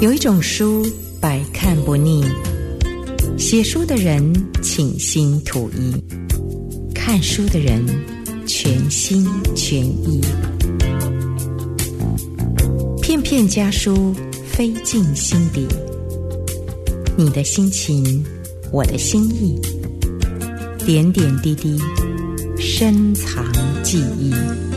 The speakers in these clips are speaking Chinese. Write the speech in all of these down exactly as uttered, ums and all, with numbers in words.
有一种书百看不腻，写书的人倾心吐意，看书的人全心全意。片片家书飞进心底，你的心情，我的心意，点点滴滴，深藏记忆。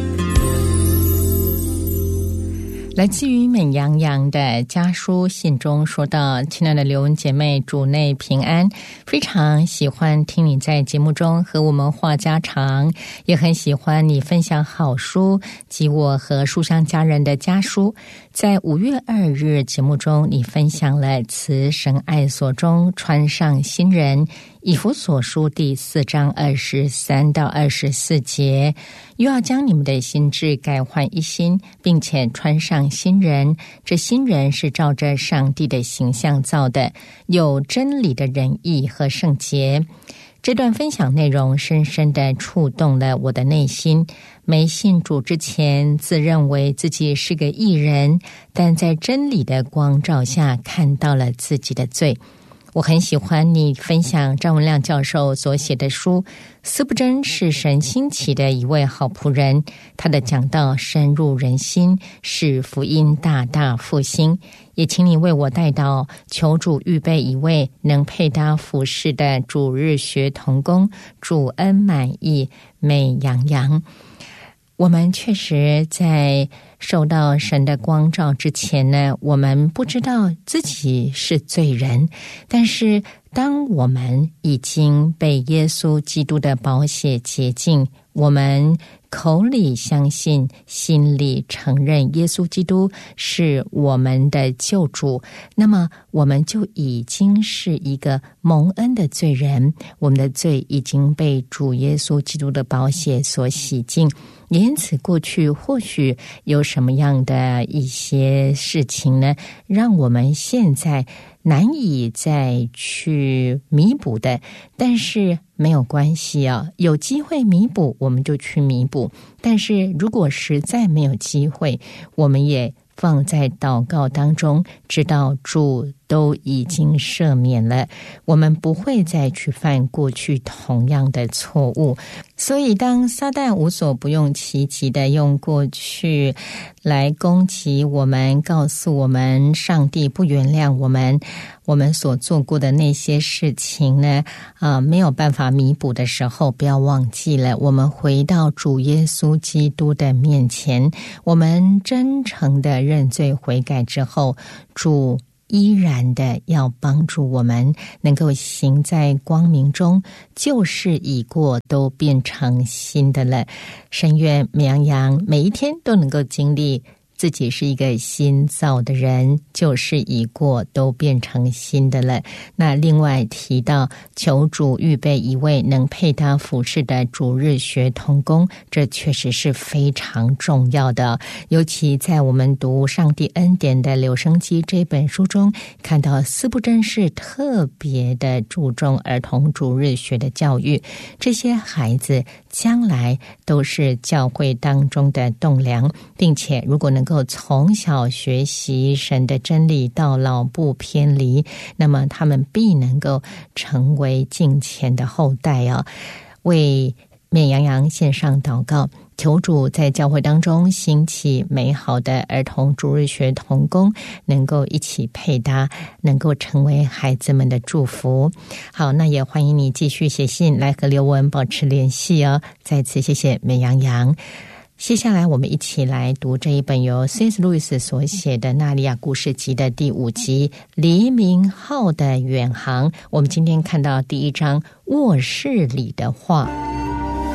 来自于美羊羊的家书信中说到，亲爱的刘文姐妹，主内平安，非常喜欢听你在节目中和我们话家常，也很喜欢你分享好书及我和书香家人的家书。在五月二日节目中，你分享了慈神爱所中穿上新人，以弗所书第四章二十三到二十四节，又要将你们的心志改换一新，并且穿上新人。这新人是照着上帝的形象造的，有真理的仁义和圣洁。这段分享内容深深地触动了我的内心。没信主之前，自认为自己是个义人，但在真理的光照下，看到了自己的罪。我很喜欢你分享张文亮教授所写的书，司布真是神兴起的一位好仆人，他的讲道深入人心，使福音大大复兴。也请你为我代祷，求主预备一位能配搭服侍的主日学同工，主恩满意，美洋洋。我们确实在受到神的光照之前呢，我们不知道自己是罪人，但是当我们已经被耶稣基督的宝血洁净，我们口里相信，心里承认耶稣基督是我们的救主，那么我们就已经是一个蒙恩的罪人，我们的罪已经被主耶稣基督的宝血所洗净。因此过去或许有什么样的一些事情呢，让我们现在难以再去弥补的，但是没有关系啊，有机会弥补我们就去弥补，但是如果实在没有机会，我们也放在祷告当中，知道主都已经赦免了，我们不会再去犯过去同样的错误。所以当撒旦无所不用其极的用过去来攻击我们，告诉我们上帝不原谅我们，我们所做过的那些事情呢，呃，没有办法弥补的时候，不要忘记了，我们回到主耶稣基督的面前，我们真诚的认罪悔改之后，主依然的要帮助我们能够行在光明中，旧事已过，都变成新的了。深愿美羊羊每一天都能够经历自己是一个新造的人，旧事已过，都变成新的了。那另外提到求主预备一位能配搭服侍的主日学同工，这确实是非常重要的。尤其在我们读上帝恩典的留声机这本书中，看到司布真是特别的注重儿童主日学的教育，这些孩子将来都是教会当中的栋梁，并且如果能够从小学习神的真理到老不偏离，那么他们必能够成为敬虔的后代啊！为美羊羊献上祷告，求主在教会当中兴起美好的儿童主日学同工，能够一起配搭，能够成为孩子们的祝福。好，那也欢迎你继续写信来和刘文保持联系哦。再次谢谢美羊羊。接下来我们一起来读这一本由 C S 路易斯所写的《纳利亚故事集》的第五集《黎明号的远航》。我们今天看到第一章卧室里的话。